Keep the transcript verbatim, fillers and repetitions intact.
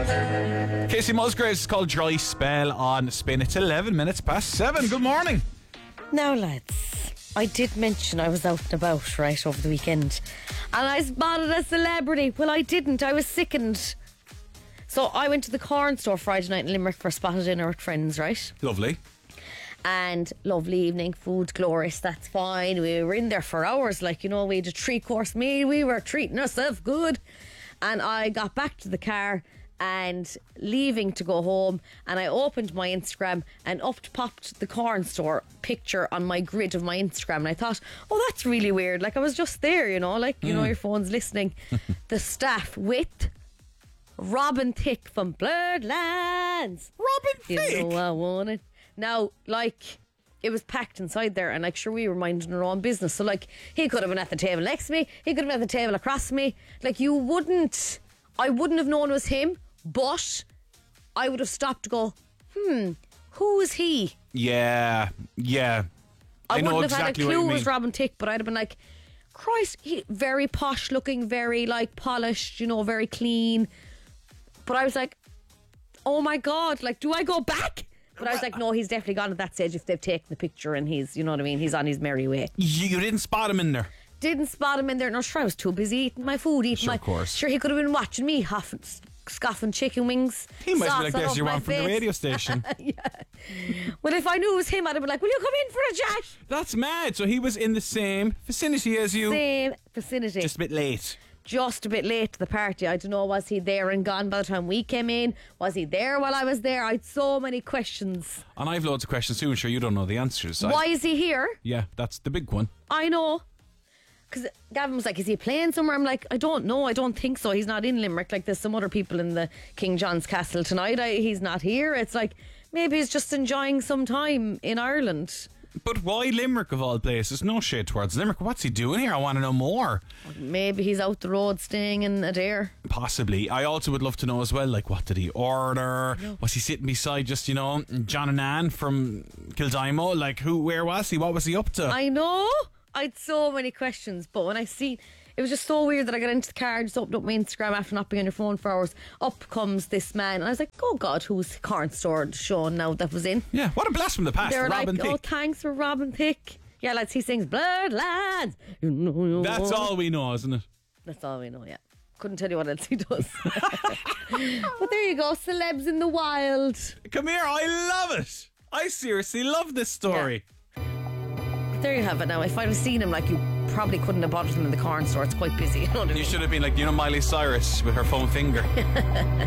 Casey Musgraves is called Dry Spell on Spin. It's eleven minutes past seven. Good morning. Now, lads, I did mention I was out and about, right, over the weekend. And I spotted a celebrity. Well, I didn't. I was sickened. So I went to the corn store Friday night in Limerick for a spotted dinner with friends, right? Lovely. And lovely evening, food, glorious, that's fine. We were in there for hours, like, you know, we had a three-course meal. We were treating ourselves good. And I got back to the car and leaving to go home, and I opened my Instagram and up popped the corn store picture on my grid of my Instagram, and I thought, oh, that's really weird. Like, I was just there, you know, like, you mm. know, your phone's listening. The staff with Robin Thicke from Blurred Lands. Robin Thicke? You know I want it. Now, like, it was packed inside there, and like, sure, we were minding our own business. So, like, he could have been at the table next to me, he could have been at the table across me. Like, you wouldn't, I wouldn't have known it was him, but I would have stopped to go, hmm, who is he? Yeah, yeah. I, I know wouldn't exactly have had a clue what you it was mean. Robin Thicke, but I'd have been like, Christ, he, very posh looking, very like polished, you know, very clean. But I was like, oh my God, like, do I go back? But I was like, no, he's definitely gone at that stage if they've taken the picture and he's, you know what I mean, he's on his merry way. You, you didn't spot him in there? Didn't spot him in there. No, sure, I was too busy eating my food, eating Sure, my... of course. Sure, he could have been watching me huffing, scoffing chicken wings. He might be sauce like, all there's over your my one from the face. radio station. Yeah. Well, if I knew it was him, I'd have been like, will you come in for a chat? That's mad. So he was in the same vicinity as you. Same vicinity. Just a bit late. Just a bit late to the party. I don't know, was he there and gone by the time we came in? Was he there while I was there? I had so many questions. And I've loads of questions too, and sure you don't know the answers. So Why I, is he here? yeah, that's the big one. I know. Because Gavin was like, is he playing somewhere? I'm like, I don't know. I don't think so. He's not in Limerick. Like, there's some other people in the King John's Castle tonight. I, he's not here. It's like, maybe he's just enjoying some time in Ireland. But why Limerick of all places? No shade towards Limerick. What's he doing here? I want to know more. Maybe he's out the road staying in Adair. Possibly. I also would love to know as well, like, what did he order? Was he sitting beside just, you know, John and Anne from Kildimo? Like, who, where was he? What was he up to? I know. I had so many questions, but when I see, it was just so weird that I got into the car, just opened up my Instagram after not being on your phone for hours. Up comes this man, and I was like, oh God, who's corn store Sean now that was in? Yeah, what a blast from the past. They were Robin like, oh, Thicke. thanks for Robin Thicke. Yeah, lads, he sings Blurred Lands. You know, you That's know. all we know, isn't it? That's all we know, yeah. Couldn't tell you what else he does. But there you go, celebs in the wild. Come here, I love it. I seriously love this story. There you have it now. If I'd have seen him, like, you probably couldn't have bothered him in the corn store. It's quite busy. You know what I mean? You should have been like, you know, Miley Cyrus with her foam finger.